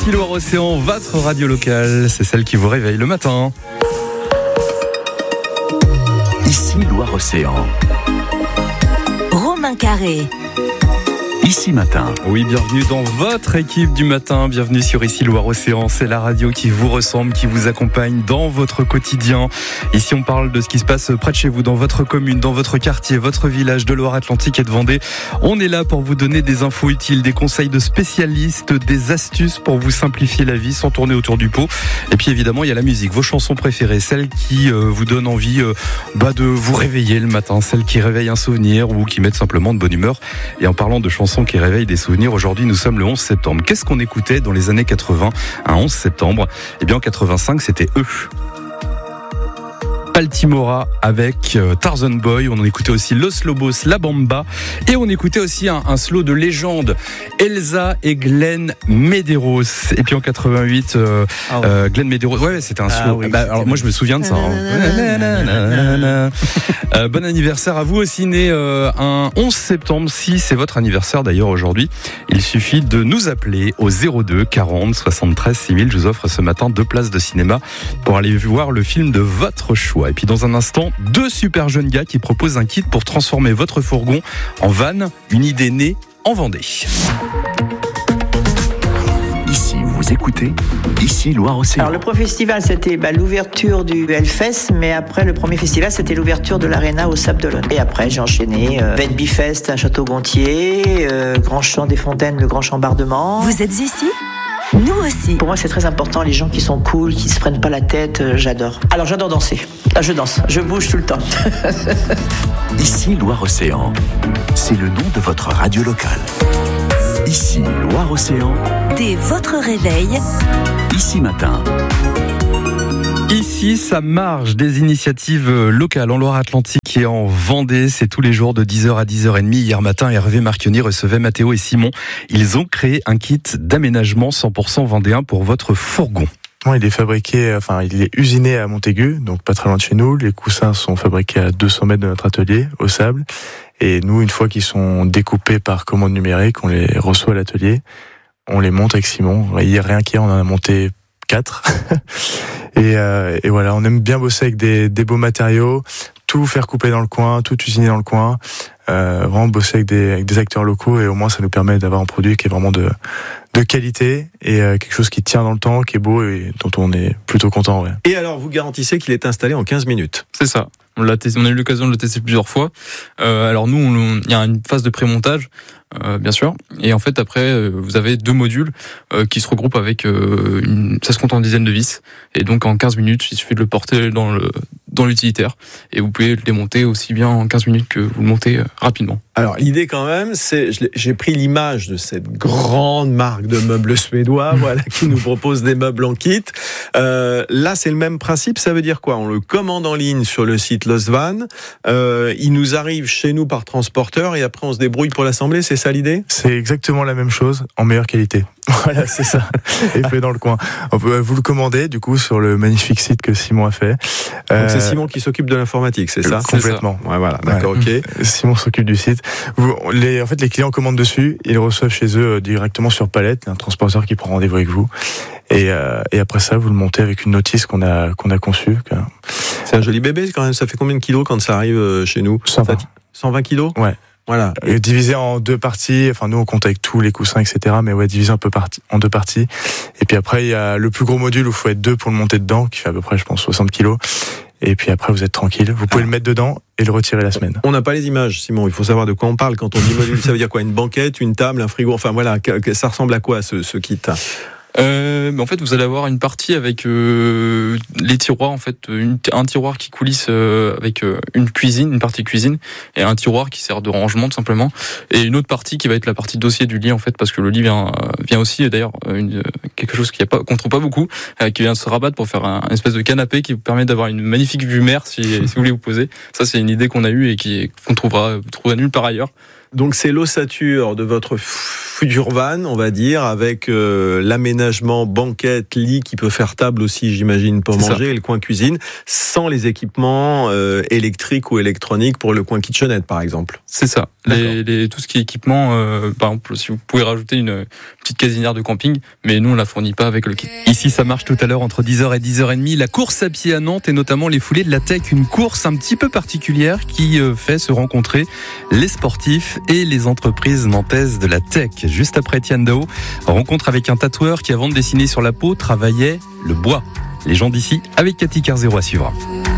Ici Loire-Océan, votre radio locale, c'est celle qui vous réveille le matin. Ici Loire-Océan. Romain Carré. Ici Matin. Oui, bienvenue dans votre équipe du matin, bienvenue sur Ici Loire-Océan, c'est la radio qui vous ressemble, qui vous accompagne dans votre quotidien. Ici on parle de ce qui se passe près de chez vous, dans votre commune, dans votre quartier, votre village de Loire-Atlantique et de Vendée. On est là pour vous donner des infos utiles, des conseils de spécialistes, des astuces pour vous simplifier la vie sans tourner autour du pot. Et puis évidemment il y a la musique, vos chansons préférées, celles qui vous donnent envie de vous réveiller le matin, celles qui réveillent un souvenir ou qui mettent simplement de bonne humeur. Et en parlant de chansons qui réveille des souvenirs. Aujourd'hui, nous sommes le 11 septembre. Qu'est-ce qu'on écoutait dans les années 80, un 11 septembre? Eh bien, en 85, c'était eux. Baltimora avec Tarzan Boy, on en écoutait aussi Los Lobos, La Bamba, et on écoutait aussi un slow de légende, Elsa et Glenn Medeiros. Et puis en 88, Glenn Medeiros, ouais, c'était un slow. Oui, alors moi je me souviens de ça. Bon anniversaire à vous aussi, né un 11 septembre. Si c'est votre anniversaire d'ailleurs aujourd'hui, il suffit de nous appeler au 02 40 73 6000. Je vous offre ce matin 2 places de cinéma pour aller voir le film de votre choix. Et puis dans un instant, 2 super jeunes gars qui proposent un kit pour transformer votre fourgon en van, une idée née en Vendée. Ici, vous écoutez Ici Loire-Océan. Alors le premier festival, c'était l'ouverture du Hellfest, mais après le premier festival, c'était l'ouverture de l'Arena au Sable d'Olonne. Et après, j'ai enchaîné Bifest à Château-Gontier, Grand Champ des Fontaines, le Grand Chambardement. Vous êtes ici ? Nous aussi. Pour moi, c'est très important, les gens qui sont cool, qui se prennent pas la tête, j'adore. Alors, j'adore danser. Je danse, je bouge tout le temps. Ici Loire-Océan, c'est le nom de votre radio locale. Ici Loire-Océan. Dès votre réveil. Ici Matin. Ici, ça marche, des initiatives locales en Loire-Atlantique et en Vendée. C'est tous les jours de 10h à 10h30. Hier matin, Hervé Marchionni recevait Mathéo et Simon. Ils ont créé un kit d'aménagement 100% vendéen pour votre fourgon. Il est fabriqué, il est usiné à Montaigu, donc pas très loin de chez nous. Les coussins sont fabriqués à 200 mètres de notre atelier, au sable. Et nous, une fois qu'ils sont découpés par commande numérique, on les reçoit à l'atelier. On les monte avec Simon. Hier, rien qu'hier, on en a monté 4. Et voilà, on aime bien bosser avec des beaux matériaux, tout faire couper dans le coin, tout usiner dans le coin, vraiment bosser avec des acteurs locaux, et au moins ça nous permet d'avoir un produit qui est vraiment de qualité et quelque chose qui tient dans le temps, qui est beau et dont on est plutôt content. Ouais. Et alors, vous garantissez qu'il est installé en 15 minutes? C'est ça. On a eu l'occasion de le tester plusieurs fois. Alors nous, il y a une phase de pré-montage, bien sûr. Et en fait, après, vous avez 2 modules qui se regroupent avec ça se compte en dizaines de vis. Et donc en 15 minutes, il suffit de le porter dans l'utilitaire. Et vous pouvez le démonter aussi bien en 15 minutes que vous le montez rapidement. Alors l'idée quand même, c'est, j'ai pris l'image de cette grande marque de meubles suédois, voilà, qui nous propose des meubles en kit. Là, c'est le même principe. Ça veut dire quoi? On le commande en ligne sur le site Losvan. Il nous arrive chez nous par transporteur et après on se débrouille pour l'assembler. C'est ça l'idée? C'est exactement la même chose en meilleure qualité. Voilà, c'est ça. Et fait dans le coin. Vous le commandez du coup sur le magnifique site que Simon a fait. Donc c'est Simon qui s'occupe de l'informatique, c'est ça? Complètement. Ouais, voilà, d'accord, ok. Simon s'occupe du site. Les clients commandent dessus, ils le reçoivent chez eux directement sur palette, un transporteur qui prend rendez-vous avec vous. Et après ça, vous le montez avec une notice qu'on a conçue. C'est un joli bébé quand même. Ça fait combien de kilos quand ça arrive chez nous? 120 kilos? Ouais. Voilà. Divisé en 2 parties. Enfin, nous, on compte avec tous les coussins, etc. Mais ouais, divisé en 2 parties. Et puis après, il y a le plus gros module où il faut être 2 pour le monter dedans, qui fait à peu près, je pense, 60 kilos. Et puis après, vous êtes tranquille. Vous pouvez le mettre dedans et le retirer la semaine. On n'a pas les images, Simon. Il faut savoir de quoi on parle. Quand on dit module, ça veut dire quoi? Une banquette, une table, un frigo. Enfin, voilà. Ça ressemble à quoi, ce kit? En fait, vous allez avoir une partie avec les tiroirs, en fait, un tiroir qui coulisse avec une cuisine, une partie cuisine, et un tiroir qui sert de rangement tout simplement, et une autre partie qui va être la partie dossier du lit, en fait, parce que le lit vient aussi d'ailleurs quelque chose qu'on trouve pas beaucoup, qui vient se rabattre pour faire un espèce de canapé qui vous permet d'avoir une magnifique vue mer si vous voulez vous poser. Ça, c'est une idée qu'on a eue et qu'on trouvera nulle part ailleurs. Donc c'est l'ossature de votre futur van, on va dire, avec l'aménagement banquette, lit qui peut faire table aussi, j'imagine, pour C'est manger, et le coin cuisine, sans les équipements électriques ou électroniques pour le coin kitchenette, par exemple. C'est ça. Tout ce qui est équipement, par exemple, si vous pouvez rajouter une petite casinière de camping, mais nous on la fournit pas avec le kit. Ici, ça marche tout à l'heure entre 10h et 10h30. La course à pied à Nantes et notamment les foulées de la Tech, une course un petit peu particulière qui fait se rencontrer les sportifs et les entreprises nantaises de la Tech. Juste après Etienne Dao, rencontre avec un tatoueur qui, avant de dessiner sur la peau, travaillait le bois. Les gens d'ici avec Cathy Carzero à suivre.